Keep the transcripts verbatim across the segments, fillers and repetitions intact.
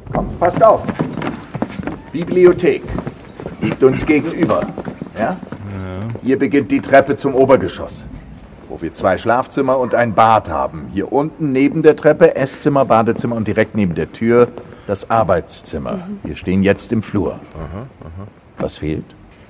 Kommt, passt auf. Bibliothek. Liegt uns gegenüber. Ja? Ja. Hier beginnt die Treppe zum Obergeschoss, wo wir zwei Schlafzimmer und ein Bad haben. Hier unten neben der Treppe Esszimmer, Badezimmer und direkt neben der Tür das Arbeitszimmer. Mhm. Wir stehen jetzt im Flur. Aha, aha. Was fehlt?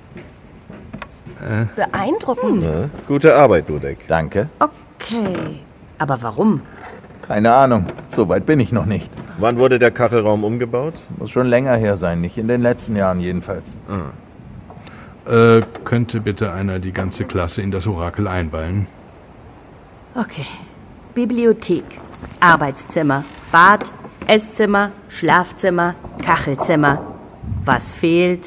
Äh. Beeindruckend. Ja, gute Arbeit, Dudek. Danke. Okay, aber warum? Keine Ahnung, so weit bin ich noch nicht. Wann wurde der Kachelraum umgebaut? Muss schon länger her sein, nicht in den letzten Jahren jedenfalls. Ah. Äh, könnte bitte einer die ganze Klasse in das Orakel einweihen? Okay. Bibliothek, Arbeitszimmer, Bad, Esszimmer, Schlafzimmer, Kachelzimmer. Was fehlt?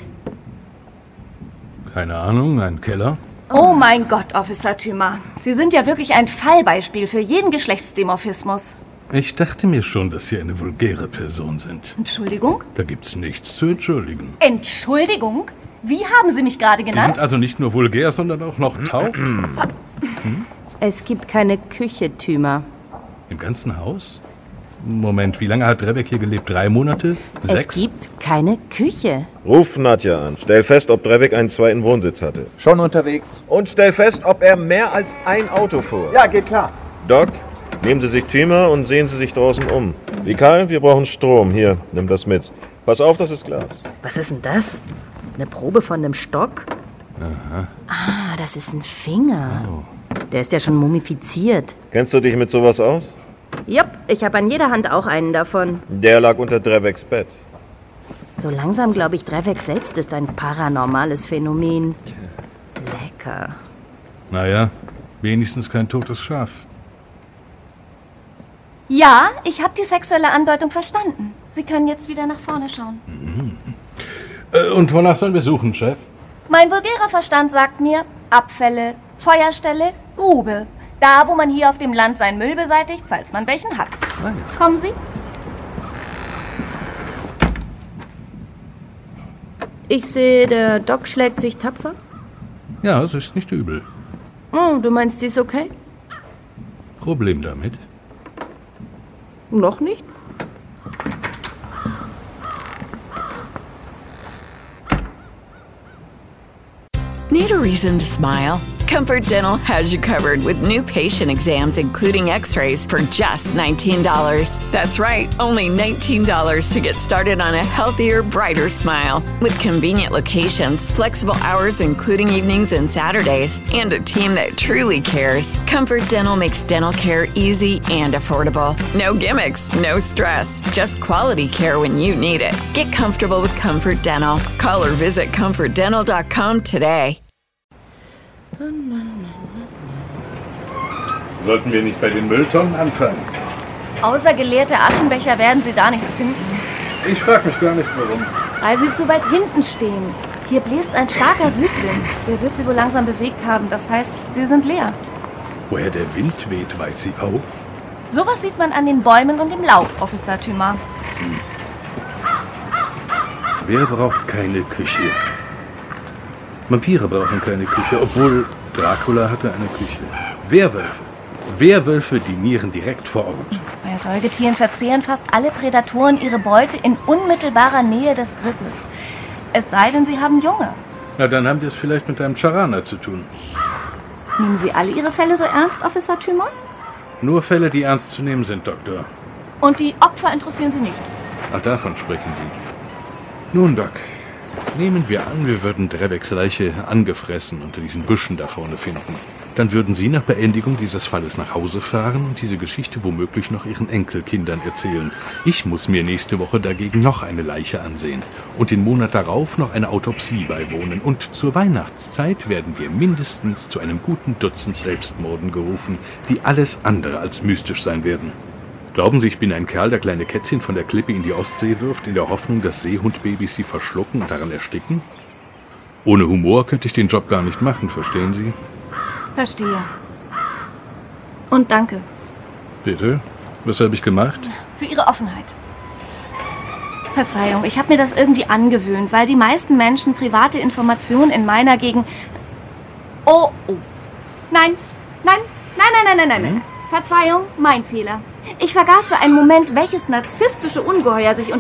Keine Ahnung, ein Keller? Oh mein Gott, Officer Thümer. Sie sind ja wirklich ein Fallbeispiel für jeden Geschlechtsdimorphismus. Ich dachte mir schon, dass Sie eine vulgäre Person sind. Entschuldigung? Da gibt's nichts zu entschuldigen. Entschuldigung? Wie haben Sie mich gerade genannt? Sie sind also nicht nur vulgär, sondern auch noch taub? Hm? Es gibt keine Küche, Thümer. Im ganzen Haus? Moment, wie lange hat Drevek hier gelebt? Drei Monate? Sechs? Es gibt keine Küche. Ruf Nadja an. Stell fest, ob Drevek einen zweiten Wohnsitz hatte. Schon unterwegs. Und stell fest, ob er mehr als ein Auto fuhr. Ja, geht klar. Doc, nehmen Sie sich Thümer und sehen Sie sich draußen um. Vikal, wir brauchen Strom. Hier, nimm das mit. Pass auf, das ist Glas. Was ist denn das? Eine Probe von einem Stock? Aha. Ah, das ist ein Finger. Oh. Der ist ja schon mumifiziert. Kennst du dich mit sowas aus? Jupp, ich habe an jeder Hand auch einen davon. Der lag unter Dreveks Bett. So langsam glaube ich, Drevek selbst ist ein paranormales Phänomen. Lecker. Naja, wenigstens kein totes Schaf. Ja, ich habe die sexuelle Andeutung verstanden. Sie können jetzt wieder nach vorne schauen. Mhm. Äh, und wonach sollen wir suchen, Chef? Mein vulgärer Verstand sagt mir Abfälle, Feuerstelle, Grube. Da, wo man hier auf dem Land seinen Müll beseitigt, falls man welchen hat. Ah, ja. Kommen Sie? Ich sehe, der Doc schlägt sich tapfer. Ja, es ist nicht übel. Oh, du meinst, sie ist okay? Problem damit? Noch nicht? Need a reason to smile? Comfort Dental has you covered with new patient exams, including x-rays, for just nineteen dollars. That's right, only nineteen dollars to get started on a healthier, brighter smile. With convenient locations, flexible hours including evenings and Saturdays, and a team that truly cares, Comfort Dental makes dental care easy and affordable. No gimmicks, no stress, just quality care when you need it. Get comfortable with Comfort Dental. Call or visit comfort dental dot com today. Sollten wir nicht bei den Mülltonnen anfangen? Außer geleerte Aschenbecher werden Sie da nichts finden. Ich frage mich gar nicht, warum. Weil Sie zu weit hinten stehen. Hier bläst ein starker Südwind. Der wird Sie wohl langsam bewegt haben. Das heißt, Sie sind leer. Woher der Wind weht, weiß sie auch. Sowas sieht man an den Bäumen und dem Laub, Officer Thümer. Hm. Wer braucht keine Küche? Vampire brauchen keine Küche, obwohl Dracula hatte eine Küche. Werwölfe. Werwölfe dinieren direkt vor Ort. Bei Säugetieren verzehren fast alle Prädatoren ihre Beute in unmittelbarer Nähe des Risses. Es sei denn, sie haben Junge. Na, dann haben wir es vielleicht mit einem Charana zu tun. Nehmen Sie alle Ihre Fälle so ernst, Officer Thümer? Nur Fälle, die ernst zu nehmen sind, Doktor. Und die Opfer interessieren Sie nicht? Ach, davon sprechen Sie. Nun, Doc, nehmen wir an, wir würden Dreveks Leiche angefressen unter diesen Büschen da vorne finden. Dann würden Sie nach Beendigung dieses Falles nach Hause fahren und diese Geschichte womöglich noch Ihren Enkelkindern erzählen. Ich muss mir nächste Woche dagegen noch eine Leiche ansehen und den Monat darauf noch eine Autopsie beiwohnen. Und zur Weihnachtszeit werden wir mindestens zu einem guten Dutzend Selbstmorden gerufen, die alles andere als mystisch sein werden. Glauben Sie, ich bin ein Kerl, der kleine Kätzchen von der Klippe in die Ostsee wirft, in der Hoffnung, dass Seehundbabys sie verschlucken und daran ersticken? Ohne Humor könnte ich den Job gar nicht machen, verstehen Sie? Verstehe. Und danke. Bitte? Was habe ich gemacht? Für Ihre Offenheit. Verzeihung, ich habe mir das irgendwie angewöhnt, weil die meisten Menschen private Informationen in meiner Gegend... Oh, oh. Nein, nein, nein, nein, nein, nein, nein. Hm? Verzeihung, mein Fehler. Ich vergaß für einen Moment, welches narzisstische Ungeheuer sich unter